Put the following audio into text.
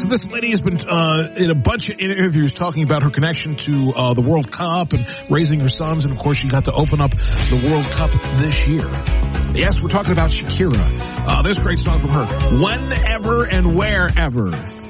So this lady has been in a bunch of interviews talking about her connection to the World Cup and raising her sons, and of course she got to open up the World Cup this year. Yes, we're talking about Shakira. This great song from her, Whenever and Wherever.